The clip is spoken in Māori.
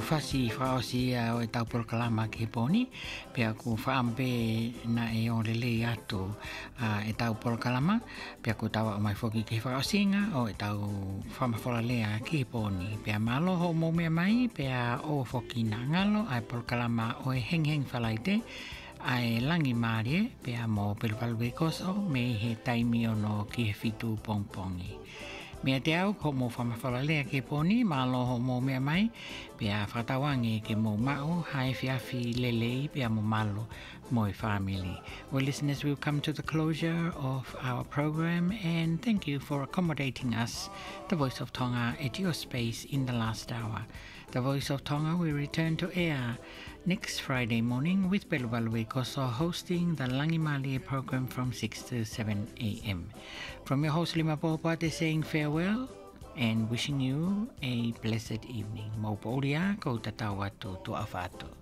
fasi whaosia o e taupol kalama ki poni, pia ku whaampe na e o lele atu e taupol kalama, pia ku tawa o mai foki ki whaosinga o e tau whamawhala lea ki poni, pia malo ho mo mea mai, pia o foki na ngalo ai pol kalama o e heng whalaite, ai langi maarie, pia mo pilpalwe koso, me he taimi ono ki he fitu pongpongi. Mea te au, ko mo whamawhalalea ke poni, malo ho mo mea mai, pia whatawangi ke mo mao, hai fiafi lelei, pia mo malo, moi family. Well, listeners, we've come to the closure of our program, and thank you for accommodating us, the Voice of Tonga, at your space in the last hour. The Voice of Tonga will return to air next Friday morning with Peluvalwe Koso hosting the Langimali program from 6 to 7 a.m. From your host Lima Popate saying farewell and wishing you a blessed evening. Maupolia ko tatawatu to afatu.